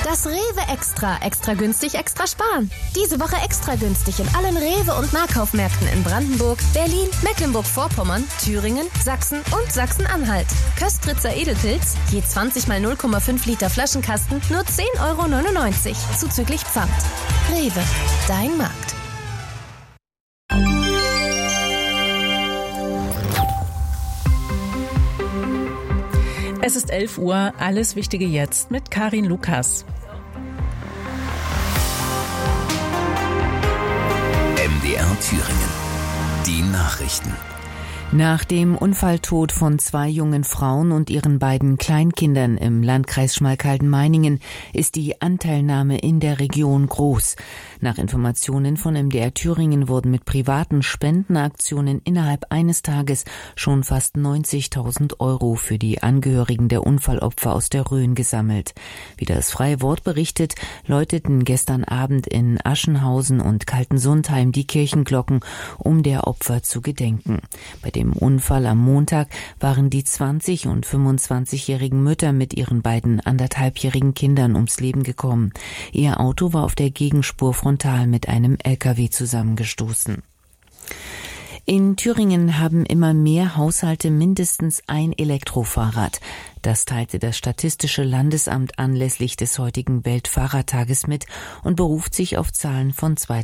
Das Rewe Extra. Extra günstig, extra sparen. Diese Woche extra günstig in allen Rewe- und Nahkaufmärkten in Brandenburg, Berlin, Mecklenburg-Vorpommern, Thüringen, Sachsen und Sachsen-Anhalt. Köstritzer Edelpilz, je 20 mal 0,5 Liter Flaschenkasten, nur 10,99 €, zuzüglich Pfand. Rewe, dein Markt. Es ist 11 Uhr, alles Wichtige jetzt mit Karin Lukas. MDR Thüringen. Die Nachrichten. Nach dem Unfalltod von 2 jungen Frauen und ihren beiden Kleinkindern im Landkreis Schmalkalden-Meiningen ist die Anteilnahme in der Region groß. Nach Informationen von MDR Thüringen wurden mit privaten Spendenaktionen innerhalb eines Tages schon fast 90.000 € für die Angehörigen der Unfallopfer aus der Rhön gesammelt. Wie das Freie Wort berichtet, läuteten gestern Abend in Aschenhausen und Kaltensundheim die Kirchenglocken, um der Opfer zu gedenken. Bei dem Unfall am Montag waren die 20- und 25-jährigen Mütter mit ihren beiden 1,5-jährigen Kindern ums Leben gekommen. Ihr Auto war auf der Gegenspur frontal mit einem LKW zusammengestoßen. In Thüringen haben immer mehr Haushalte mindestens ein Elektrofahrrad. Das teilte das Statistische Landesamt anlässlich des heutigen Weltfahrradtages mit und beruft sich auf Zahlen von 2000.